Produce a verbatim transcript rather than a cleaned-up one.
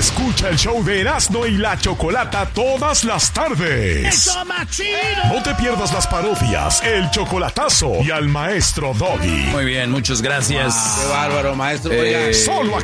Escucha el show de Erasmo y la Chocolata todas las tardes. ¡Eso, más chido! No te pierdas las parodias, el chocolatazo y al maestro Doggy. Muy bien, muchas gracias. Qué bárbaro, maestro. Eh, Solo